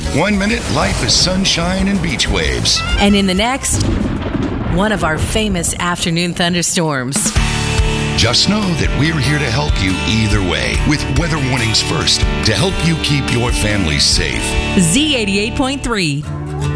1 minute, life is sunshine and beach waves. And in the next, one of our famous afternoon thunderstorms. Just know that we're here to help you either way with weather warnings first to help you keep your family safe. Z88.3.